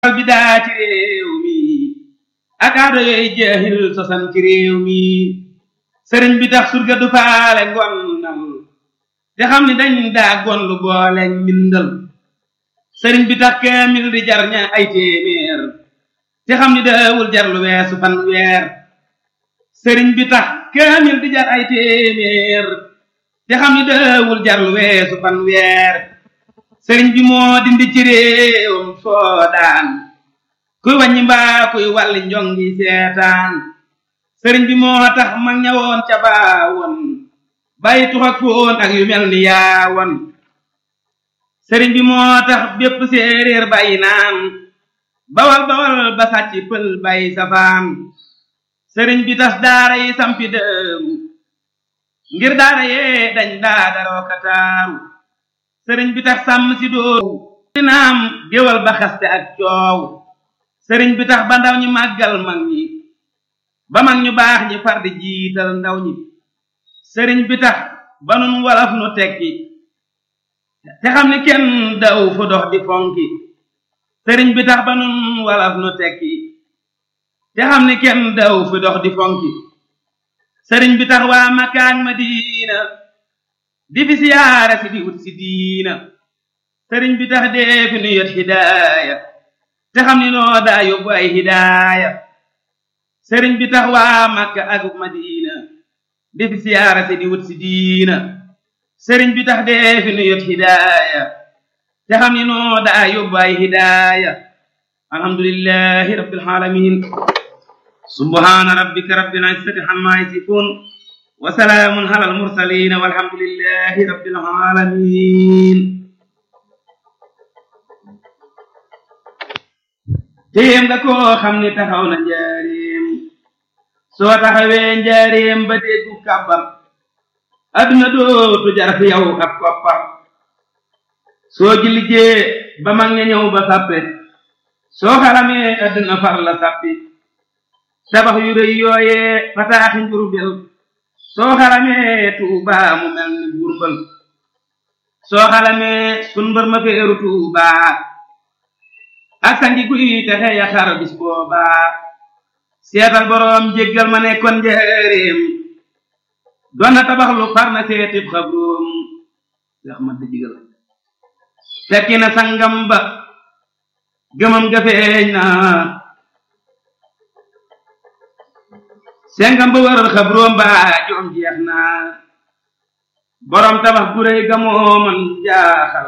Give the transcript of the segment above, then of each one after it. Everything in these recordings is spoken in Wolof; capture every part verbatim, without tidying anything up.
bi daa ci réew mi ak aado yooyu jeexil sosan ci réew mi sëriñ bi tax surga du faale ngonnal te xam ni dañ daa gonlu boole mbindal sëriñ bi tax kaamil di jar ña ay téeméer te xam ni daawul jar lu weesu fan weer sëriñ bi tax kaamil di jar ay téeméer te xam ni daawul jar lu weesu fan weer sëriñ bi moo dindi ci réewam soodaan kuy wàññi mbaa kuy wàlli njongi seetaan sëriñ bi moo tax mag ñawoon ca baawoon bàyyi tux ak foon ak yu mel ni yaawoon sëriñ bi moo tax bépp séeréer bàyyi naan bawal bawal ba sàcc pël bàyyi safaan sëriñ bi tas daara yi sampi dëru ngir daara yee dañ daa daroo kataaru sëriñ bi tax sàmm si dooru dinaam géwal ba xaste ak coow sëriñ bi tax ba ndaw ñi màggal mag ñi ba mag ñu baax ñi far di jiital ndaw ñi sëriñ bi tax ba nun walaf nu tekki te xam ni kenn daw fu dox di fonki sëriñ bi tax ba nun walaf nu tekki te xam ni kenn daw fu dox di fonki sëriñ bi tax waa Makka ak Madina di fi siyaara si di wut si diina sëriñ bi tax dee fi nu yot hidaaya te xam ni noo daa yóbbu ay hidaaya sëriñ bi tax waa Makka ak Madina di fi siyaara si di wut si diina sëriñ bi tax dee fi nu yot hidaaya te xam ni noo daa yóbbu ay hidaaya alhamdulillahi rabbil alamin subhana rabbika rabbil izzati amma yasifun wa salaamun alal mursaliin walhamdulillahi rabbil alamin téem nga koo xam ni taxaw na njaareem soo taxawee njaareem ba déggu kàbbar adduna dootu jar fi yow ab koppar soo jilijee ba mag ña ñëw ba sàppe soo xaramee adduna far la sàppi tabax yu rëy yooyee fataaxi Njurbel soo xaramee Tuubaa mu mel ni Jurbel soo xaramee sun mbër ma feeru Tuubaa ak sangi guy texe ya xar bis boobaa seetal boroom jéggal ma nekkoon njaareem doon na tabax lu far na seetib xabroom yax ma digal fekki na sangam ba gëmam ga feeñ na sengam ba waral xabroom ba joom jeex na boroom tabax gu réy ga moo man jaaxal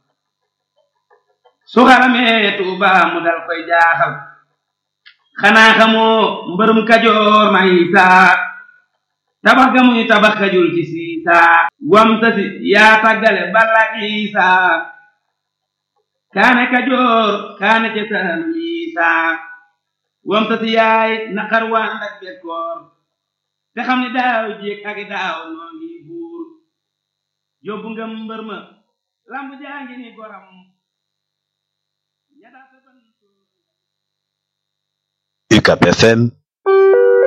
su xaramee Tuubaa mu dal koy jaaxal xanaa xamoo mbërum Kajoor ma Isaa tabax ga muy tabax kajul ci siisaa wam tasi yaa tàggale balla Isaa kaane Kajoor kaane ca Saalum Isaa wam tasi yaay naqar waan ak bekkoor te xam ni daaw jéeg ak daaw noo ngi buur yóbbu nga mbër ma lamb jaa ngi ni goram U C A B F M